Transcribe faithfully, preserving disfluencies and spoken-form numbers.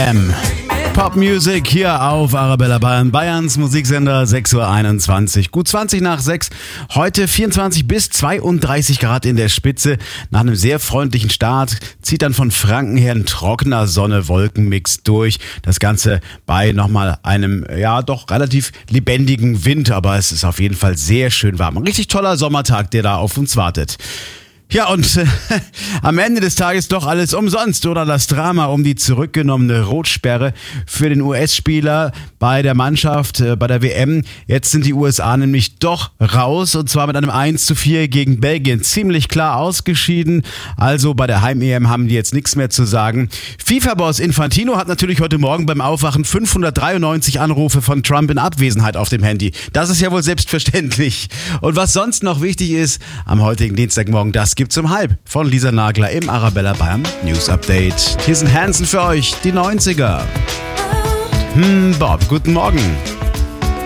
M. Pop Music hier auf Arabella Bayern, Bayerns Musiksender, sechs Uhr einundzwanzig. Gut zwanzig nach sechs. Heute vierundzwanzig bis zweiunddreißig Grad in der Spitze. Nach einem sehr freundlichen Start zieht dann von Franken her ein trockener Sonne-Wolken-Mix durch. Das Ganze bei nochmal einem, ja, doch relativ lebendigen Wind. Aber es ist auf jeden Fall sehr schön warm. Ein richtig toller Sommertag, der da auf uns wartet. Ja, und äh, am Ende des Tages doch alles umsonst, oder? Das Drama um die zurückgenommene Rotsperre für den U S-Spieler bei der Mannschaft, äh, bei der W M. Jetzt sind die U S A nämlich doch raus, und zwar mit einem eins zu vier gegen Belgien. Ziemlich klar ausgeschieden. Also bei der Heim-E M haben die jetzt nichts mehr zu sagen. FIFA-Boss Infantino hat natürlich heute Morgen beim Aufwachen fünfhundertdreiundneunzig Anrufe von Trump in Abwesenheit auf dem Handy. Das ist ja wohl selbstverständlich. Und was sonst noch wichtig ist, am heutigen Dienstagmorgen, das gibt's um halb von Lisa Nagler im Arabella Bayern News Update. Hier sind Hansen für euch, die neunziger. Hm, Bob, guten Morgen.